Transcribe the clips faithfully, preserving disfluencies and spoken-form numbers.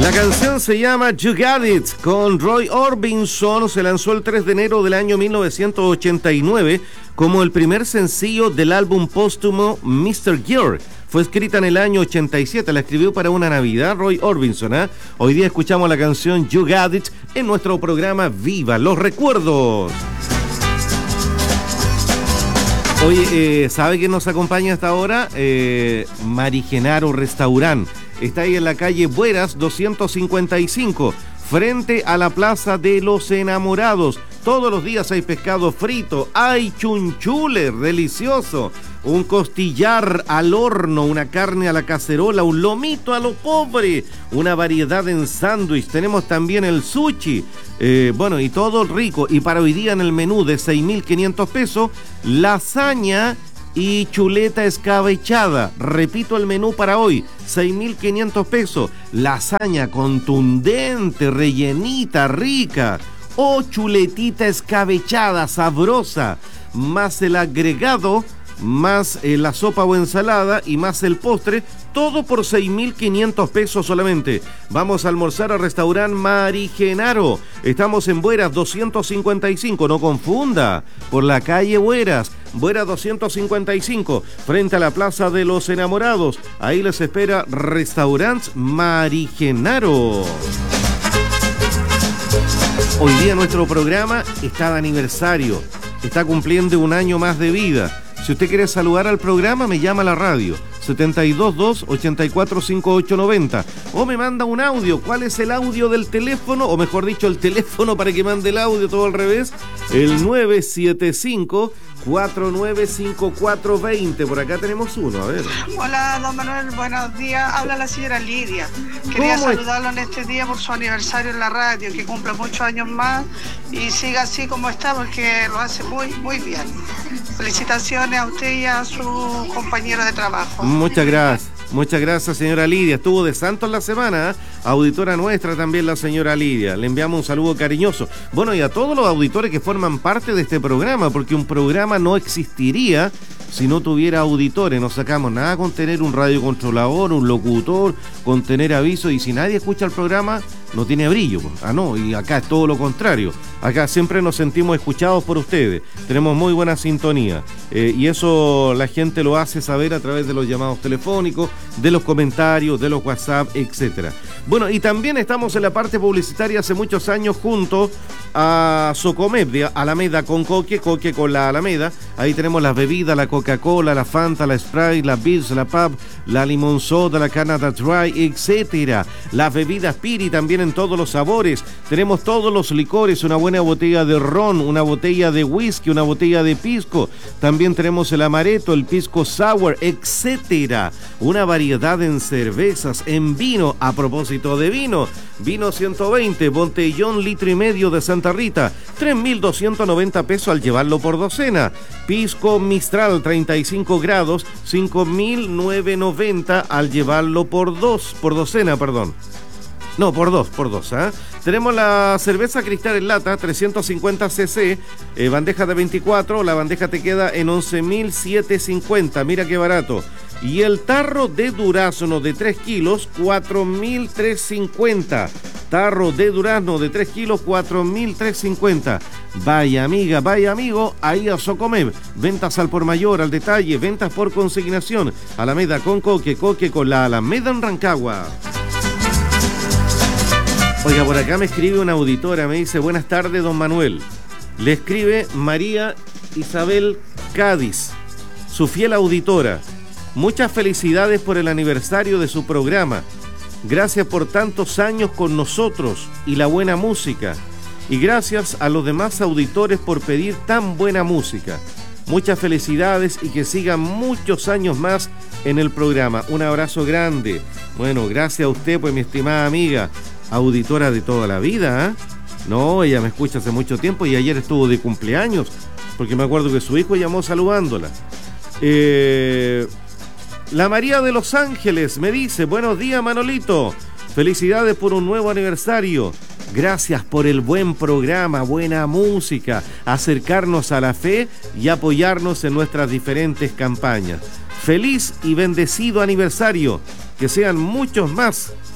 La canción se llama You Got It, con Roy Orbison. Se lanzó el tres de enero del año mil novecientos ochenta y nueve como el primer sencillo del álbum póstumo mister Gear. Fue escrita en el año ochenta y siete, la escribió para una Navidad Roy Orbison, ¿eh? Hoy día escuchamos la canción You Got It en nuestro programa Viva los Recuerdos. Oye, eh, ¿sabe quién nos acompaña hasta ahora? Eh, Mari Genaro Restaurant. Está ahí en la calle Bueras doscientos cincuenta y cinco, frente a la Plaza de los Enamorados. Todos los días hay pescado frito, hay chunchuler, delicioso, un costillar al horno, una carne a la cacerola, un lomito a lo pobre, una variedad en sándwich. Tenemos también el sushi, eh, bueno, y todo rico. Y para hoy día en el menú de seis mil quinientos pesos, lasaña y chuleta escabechada. Repito el menú para hoy, seis mil quinientos pesos, lasaña contundente, rellenita, rica, o chuletita escabechada, sabrosa, más el agregado, más eh, la sopa o ensalada y más el postre, todo por seis mil quinientos pesos solamente. Vamos a almorzar al restaurante Mari Genaro. Estamos en Bueras doscientos cincuenta y cinco, no confunda, por la calle Bueras, Bueras doscientos cincuenta y cinco, frente a la Plaza de los Enamorados. Ahí les espera Restaurants Mari Genaro. Hoy día nuestro programa está de aniversario, está cumpliendo un año más de vida. Si usted quiere saludar al programa, me llama a la radio, setenta y dos dos, ochenta y cuatro, cincuenta y ocho noventa, o me manda un audio. ¿Cuál es el audio del teléfono? O mejor dicho, el teléfono para que mande el audio, todo al revés, el nueve siete cinco, cuatro nueve cinco cuatro dos cero. Por acá tenemos uno, a ver. Hola, don Manuel, buenos días. Habla la señora Lidia. Quería saludarlo en este día por su aniversario en la radio, que cumpla muchos años más y siga así como está, porque lo hace muy, muy bien. Felicitaciones a usted y a su compañero de trabajo. Muchas gracias. Muchas gracias, señora Lidia. Estuvo de santo en la semana, ¿eh? Auditora nuestra también, la señora Lidia. Le enviamos un saludo cariñoso. Bueno, y a todos los auditores que forman parte de este programa, porque un programa no existiría si no tuviera auditores. No sacamos nada con tener un radiocontrolador, un locutor, con tener aviso, y si nadie escucha el programa, no tiene brillo. Ah, no, y acá es todo lo contrario. Acá siempre nos sentimos escuchados por ustedes. Tenemos muy buena sintonía. Eh, y eso la gente lo hace saber a través de los llamados telefónicos, de los comentarios, de los WhatsApp, etcétera. Bueno, y también estamos en la parte publicitaria hace muchos años junto a Socomed, de Alameda con Coque, Coque con la Alameda. Ahí tenemos las bebidas, la Coca-Cola, la Fanta, la Sprite, la Beers, la Pub, la Limón Soda, la Canada Dry, etcétera. Las bebidas Piri también en todos los sabores. Tenemos todos los licores, una buena botella de ron, una botella de whisky, una botella de pisco. También tenemos el amaretto, el pisco sour, etcétera. Una variedad en cervezas, en vino. A propósito de vino, vino ciento veinte, botellón litro y medio de Santa Rita, tres mil doscientos noventa pesos al llevarlo por docena. Pisco Mistral treinta y cinco grados, cinco mil novecientos noventa al llevarlo por dos, por docena, perdón. No, por dos, por dos, ¿eh? Tenemos la cerveza Cristal en lata, trescientos cincuenta centilitros, eh, bandeja de veinticuatro, la bandeja te queda en once mil setecientos cincuenta, mira qué barato. Y el tarro de durazno de tres kilos, cuatro mil trescientos cincuenta. Tarro de durazno de tres kilos, cuatro mil trescientos cincuenta. Vaya amiga, vaya amigo, ahí a Socomev. Ventas al por mayor, al detalle, ventas por consignación. Alameda con Coque, Coque con la Alameda en Rancagua. Oiga, por acá me escribe una auditora, me dice: buenas tardes, don Manuel. Le escribe María Isabel Cádiz, su fiel auditora. Muchas felicidades por el aniversario de su programa. Gracias por tantos años con nosotros y la buena música. Y gracias a los demás auditores por pedir tan buena música. Muchas felicidades y que sigan muchos años más en el programa. Un abrazo grande. Bueno, gracias a usted, pues, mi estimada amiga, auditora de toda la vida, ¿eh? No, ella me escucha hace mucho tiempo y ayer estuvo de cumpleaños, porque me acuerdo que su hijo llamó saludándola. Eh... La María de Los Ángeles me dice: buenos días, Manolito, felicidades por un nuevo aniversario, gracias por el buen programa, buena música, acercarnos a la fe y apoyarnos en nuestras diferentes campañas. Feliz y bendecido aniversario, que sean muchos más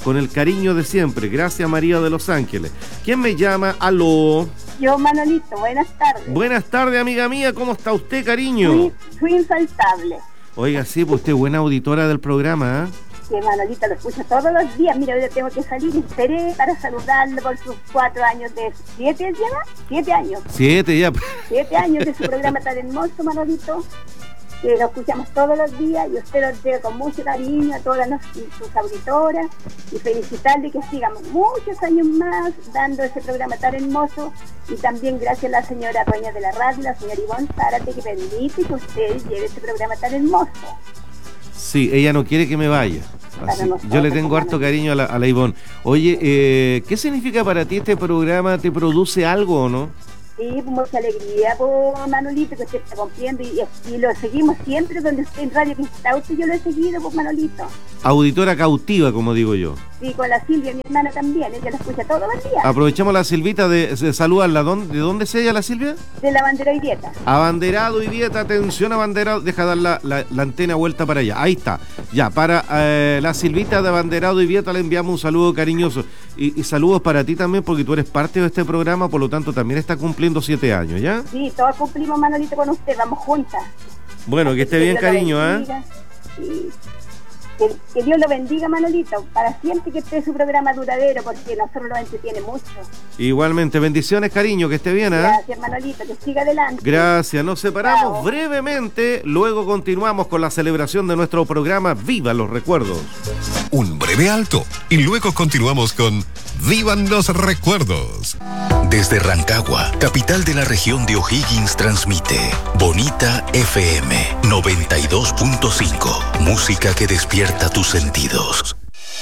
con el cariño de siempre. Gracias, María de Los Ángeles. ¿Quién me llama? Aló. Yo, Manolito, buenas tardes. Buenas tardes, amiga mía. ¿Cómo está usted, cariño? Fui, fui infaltable. Oiga, sí, pues usted buena auditora del programa, ¿eh? Que Manolito lo escucha todos los días. Mira, hoy tengo que salir y esperé para saludarlo por sus cuatro años de... ¿Siete lleva? Siete años. Siete ya. Siete años de su programa tan hermoso, Manolito, que lo escuchamos todos los días y usted lo entrega con mucho cariño a todas las, sus auditoras y felicitarle que sigamos muchos años más dando ese programa tan hermoso y también gracias a la señora dueña de la radio, la señora Ivonne Zárate, que permite que usted lleve ese programa tan hermoso. Sí, ella no quiere que me vaya. Así, yo le tengo harto cariño a la, a la Ivonne. Oye, eh, ¿qué significa para ti este programa? ¿Te produce algo o no? Sí, mucha alegría, pues, Manolito, que usted está cumpliendo y, y lo seguimos siempre donde usted en Radio Quintauto, yo lo he seguido, pues, Manolito. Auditora cautiva, como digo yo. Sí, con la Silvia, mi hermana también, ella lo escucha todos los días. Aprovechamos la Silvita de, de saludarla. ¿De dónde es ella, la Silvia? De la Abanderado y Vieta. Abanderado y Vieta, atención, Abanderado, deja dar la, la, la antena vuelta para allá. Ahí está. Ya, para eh, la Silvita de Abanderado y Vieta le enviamos un saludo cariñoso. Y, y saludos para ti también, porque tú eres parte de este programa, por lo tanto también está cumpliendo siete años, ¿ya? Sí, todos cumplimos, Manolito, con usted, vamos juntas. Bueno, que esté bien, cariño, ¿eh? Sí. Que, que Dios lo bendiga, Manolito, para siempre que esté su programa duradero, porque nosotros lo entretiene mucho. Igualmente, bendiciones, cariño, que esté bien, ¿eh? Gracias, Manolito, que siga adelante. Gracias, nos separamos Chao. brevemente, luego continuamos con la celebración de nuestro programa Viva los Recuerdos. Un breve alto y luego continuamos con Vivan los Recuerdos. Desde Rancagua, capital de la región de O'Higgins, transmite Bonita F M noventa y dos punto cinco. Música que despierta tus sentidos.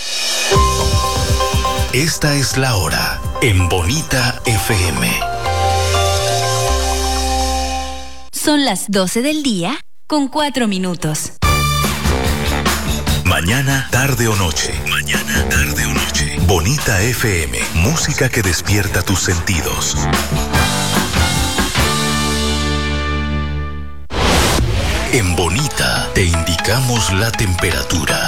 Esta es la hora en Bonita F M. Son las doce del día con cuatro minutos. Mañana, tarde o noche. Mañana, tarde o noche. Bonita F M. Música que despierta tus sentidos. En Bonita te indicamos la temperatura.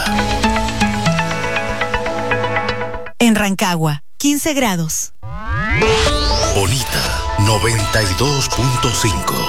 En Rancagua, quince grados. Bonita, noventa y dos punto cinco.